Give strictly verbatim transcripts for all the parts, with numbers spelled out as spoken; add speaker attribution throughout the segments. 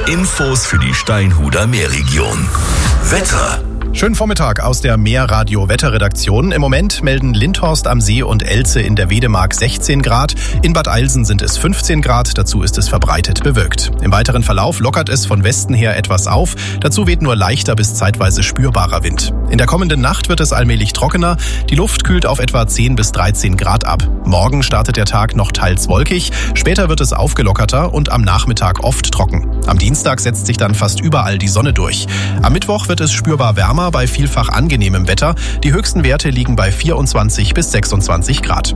Speaker 1: Infos für die Steinhuder Meerregion. Wetter.
Speaker 2: Schönen Vormittag aus der Meerradio-Wetterredaktion. Im Moment melden Lindhorst am See und Elze in der Wedemark sechzehn Grad. In Bad Eilsen sind es fünfzehn Grad. Dazu ist es verbreitet bewölkt. Im weiteren Verlauf lockert es von Westen her etwas auf. Dazu weht nur leichter bis zeitweise spürbarer Wind. In der kommenden Nacht wird es allmählich trockener. Die Luft kühlt auf etwa zehn bis dreizehn Grad ab. Morgen startet der Tag noch teils wolkig. Später wird es aufgelockerter und am Nachmittag oft trocken. Am Dienstag setzt sich dann fast überall die Sonne durch. Am Mittwoch wird es spürbar wärmer bei vielfach angenehmem Wetter. Die höchsten Werte liegen bei vierundzwanzig bis sechsundzwanzig Grad.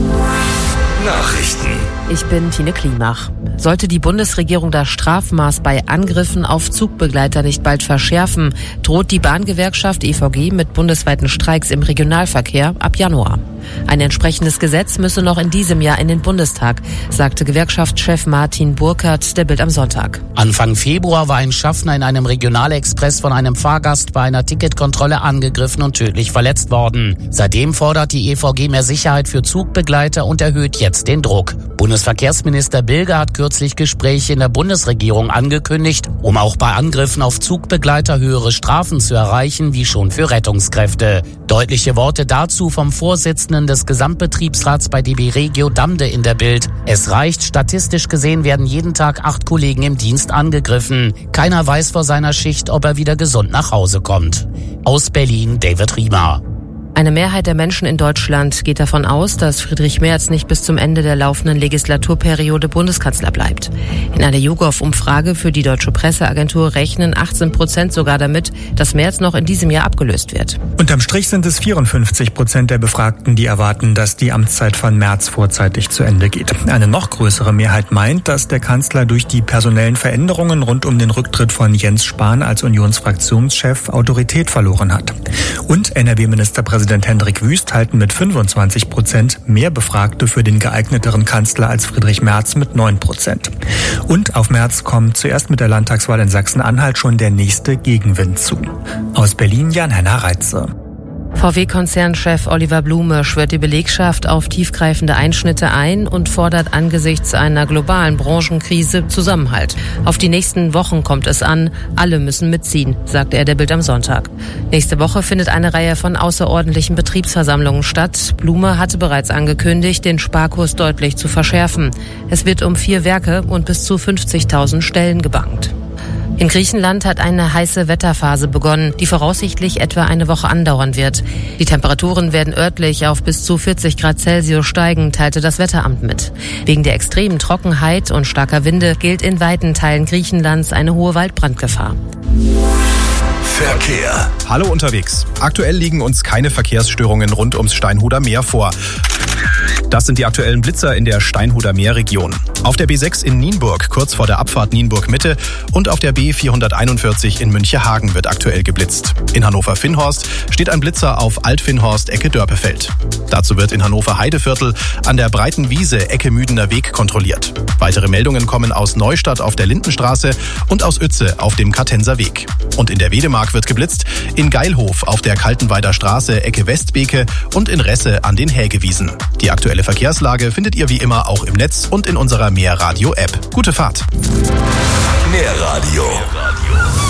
Speaker 1: Nachrichten.
Speaker 3: Ich bin Tine Klimach. Sollte die Bundesregierung das Strafmaß bei Angriffen auf Zugbegleiter nicht bald verschärfen, droht die Bahngewerkschaft E V G mit bundesweiten Streiks im Regionalverkehr ab Januar. Ein entsprechendes Gesetz müsse noch in diesem Jahr in den Bundestag, sagte Gewerkschaftschef Martin Burkhardt der Bild am Sonntag.
Speaker 4: Anfang Februar war ein Schaffner in einem Regionalexpress von einem Fahrgast bei einer Ticketkontrolle angegriffen und tödlich verletzt worden. Seitdem fordert die E V G mehr Sicherheit für Zugbegleiter und erhöht jetzt den Druck. Bundesverkehrsminister Bilger hat kürzlich Gespräche in der Bundesregierung angekündigt, um auch bei Angriffen auf Zugbegleiter höhere Strafen zu erreichen, wie schon für Rettungskräfte. Deutliche Worte dazu vom Vorsitzenden des Gesamtbetriebsrats bei D B Regio Damde in der Bild. Es reicht, statistisch gesehen werden jeden Tag acht Kollegen im Dienst angegriffen. Keiner weiß vor seiner Schicht, ob er wieder gesund nach Hause kommt. Aus Berlin, David Riemer.
Speaker 3: Eine Mehrheit der Menschen in Deutschland geht davon aus, dass Friedrich Merz nicht bis zum Ende der laufenden Legislaturperiode Bundeskanzler bleibt. In einer YouGov-Umfrage für die Deutsche Presseagentur rechnen achtzehn Prozent sogar damit, dass Merz noch in diesem Jahr abgelöst wird.
Speaker 5: Unterm Strich sind es vierundfünfzig Prozent der Befragten, die erwarten, dass die Amtszeit von Merz vorzeitig zu Ende geht. Eine noch größere Mehrheit meint, dass der Kanzler durch die personellen Veränderungen rund um den Rücktritt von Jens Spahn als Unionsfraktionschef Autorität verloren hat. Und N R W-Ministerpräsident Präsident Hendrik Wüst halten mit fünfundzwanzig Prozent mehr Befragte für den geeigneteren Kanzler als Friedrich Merz mit neun Prozent. Und auf Merz kommt zuerst mit der Landtagswahl in Sachsen-Anhalt schon der nächste Gegenwind zu. Aus Berlin Jan-Henner Reitze.
Speaker 3: V W-Konzernchef Oliver Blume schwört die Belegschaft auf tiefgreifende Einschnitte ein und fordert angesichts einer globalen Branchenkrise Zusammenhalt. Auf die nächsten Wochen kommt es an, alle müssen mitziehen, sagte er der Bild am Sonntag. Nächste Woche findet eine Reihe von außerordentlichen Betriebsversammlungen statt. Blume hatte bereits angekündigt, den Sparkurs deutlich zu verschärfen. Es wird um vier Werke und bis zu fünfzigtausend Stellen gebankt. In Griechenland hat eine heiße Wetterphase begonnen, die voraussichtlich etwa eine Woche andauern wird. Die Temperaturen werden örtlich auf bis zu vierzig Grad Celsius steigen, teilte das Wetteramt mit. Wegen der extremen Trockenheit und starker Winde gilt in weiten Teilen Griechenlands eine hohe Waldbrandgefahr.
Speaker 1: Verkehr.
Speaker 2: Hallo unterwegs. Aktuell liegen uns keine Verkehrsstörungen rund ums Steinhuder Meer vor. Das sind die aktuellen Blitzer in der Steinhuder Meerregion. Auf der B sechs in Nienburg, kurz vor der Abfahrt Nienburg-Mitte, und auf der B vierhunderteinundvierzig in Münchehagen wird aktuell geblitzt. In Hannover-Finnhorst steht ein Blitzer auf Alt-Finnhorst, Ecke Dörpefeld. Dazu wird in Hannover-Heideviertel an der Breiten Wiese, Ecke Müdener Weg kontrolliert. Weitere Meldungen kommen aus Neustadt auf der Lindenstraße und aus Uetze auf dem Kartenser Weg. Und in der Wedemark wird geblitzt, in Geilhof auf der Kaltenweider Straße, Ecke Westbeke und in Resse an den Hägewiesen. Die aktuelle Verkehrslage findet ihr wie immer auch im Netz und in unserer Meerradio-App. Gute Fahrt!
Speaker 1: Meerradio.